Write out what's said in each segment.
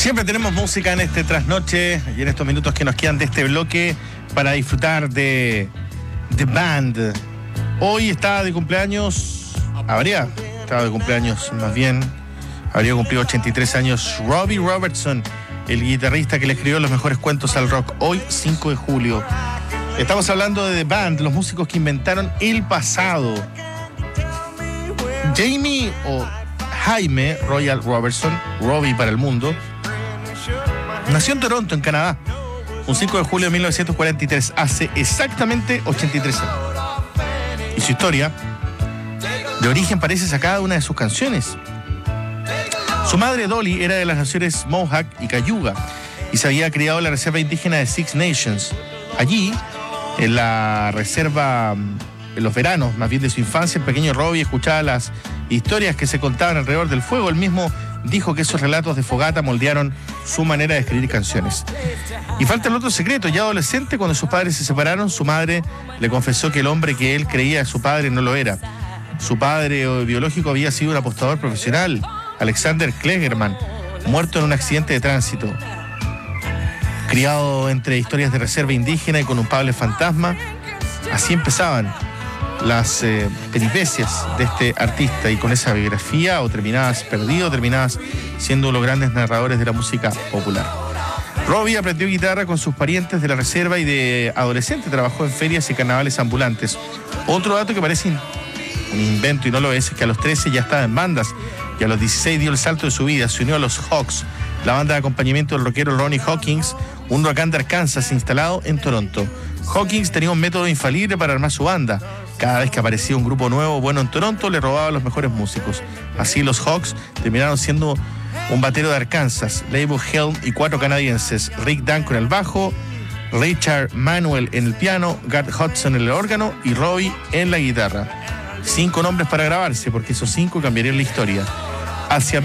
Siempre tenemos música en este trasnoche y en estos minutos que nos quedan de este bloque para disfrutar de The Band. Hoy está de cumpleaños, habría cumplido 83 años Robbie Robertson, el guitarrista que le escribió los mejores cuentos al rock. Hoy, 5 de julio. Estamos hablando de The Band, los músicos que inventaron el pasado. Jamie o Jaime Royal Robertson, Robbie para el mundo, nació en Toronto, en Canadá, un 5 de julio de 1943, hace exactamente 83 años. Y su historia de origen parece sacada de una de sus canciones. Su madre, Dolly, era de las naciones Mohawk y Cayuga y se había criado en la reserva indígena de Six Nations. Allí, en la reserva, en los veranos más bien de su infancia, el pequeño Robbie escuchaba las historias que se contaban alrededor del fuego. Él mismo dijo que esos relatos de fogata moldearon su manera de escribir canciones. Y falta el otro secreto. Ya adolescente, cuando sus padres se separaron, su madre le confesó que el hombre que él creía su padre no lo era. Su padre biológico había sido un apostador profesional, Alexander Klegerman, muerto en un accidente de tránsito. Criado entre historias de reserva indígena y con un padre fantasma, así empezaban las peripecias de este artista, y con esa biografía o terminadas perdido, terminadas siendo uno de los grandes narradores de la música popular. Robbie aprendió guitarra con sus parientes de la reserva y de adolescente trabajó en ferias y carnavales ambulantes. Otro dato que parece un invento y no lo es que a los 13 ya estaba en bandas y a los 16 dio el salto de su vida, se unió a los Hawks, la banda de acompañamiento del rockero Ronnie Hawkins, un rock de Arkansas instalado en Toronto. Hawkins tenía un método infalible para armar su banda. Cada vez que aparecía un grupo nuevo bueno en Toronto, le robaba a los mejores músicos. Así los Hawks terminaron siendo un batero de Arkansas, Leibo Helm y 4 canadienses, Rick Danko en el bajo, Richard Manuel en el piano, Garth Hudson en el órgano y Robbie en la guitarra. 5 nombres para grabarse, porque esos 5 cambiarían la historia. Hacia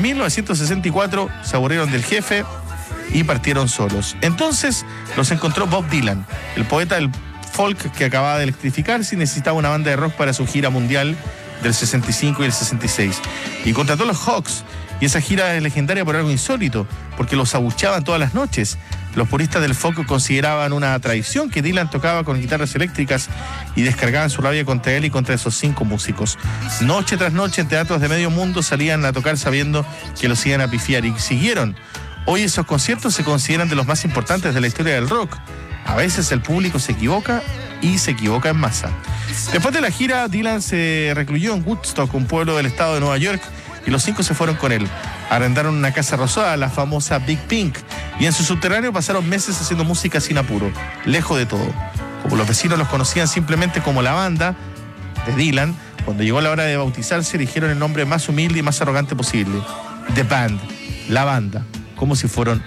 1964 se aburrieron del jefe y partieron solos. Entonces los encontró Bob Dylan, el poeta del folk que acababa de electrificarse y necesitaba una banda de rock para su gira mundial del 65 y el 66. Y contrató a los Hawks, y esa gira es legendaria por algo insólito, porque los abucheaban todas las noches. Los puristas del folk consideraban una tradición que Dylan tocaba con guitarras eléctricas y descargaban su rabia contra él y contra esos 5 músicos. Noche tras noche en teatros de medio mundo salían a tocar sabiendo que los iban a pifiar, y siguieron. Hoy esos conciertos se consideran de los más importantes de la historia del rock. A veces el público se equivoca y se equivoca en masa. Después de la gira, Dylan se recluyó en Woodstock, un pueblo del estado de Nueva York, y los 5 se fueron con él. Arrendaron una casa rosada, la famosa Big Pink, y en su subterráneo pasaron meses haciendo música sin apuro, lejos de todo. Como los vecinos los conocían simplemente como la banda de Dylan, cuando llegó la hora de bautizarse, eligieron el nombre más humilde y más arrogante posible: The Band, la banda, como si fueran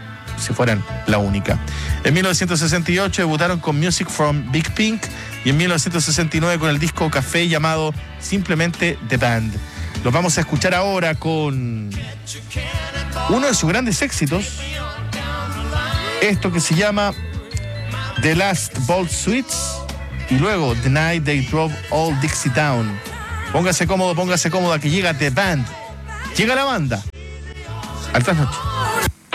la única. En 1968 debutaron con Music from Big Pink y en 1969 con el disco Café llamado simplemente The Band. Los vamos a escuchar ahora con uno de sus grandes éxitos, esto que se llama The Last Bolt Suites, y luego The Night They Drove All Dixie Down. Póngase cómodo, póngase cómoda, que llega The Band, llega la banda. Altas noches.